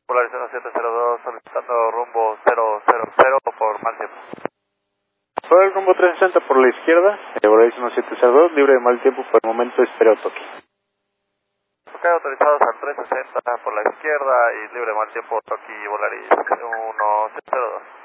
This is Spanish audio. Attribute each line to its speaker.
Speaker 1: Polarización 702, solicitando rumbo 000 por mal tiempo.
Speaker 2: Por el rumbo 360 por la izquierda, Polarización 702, libre de mal tiempo por el momento, espero toque.
Speaker 1: Ok, autorizados al 360 por la izquierda y libre de mal tiempo, Toki Volaris 1702.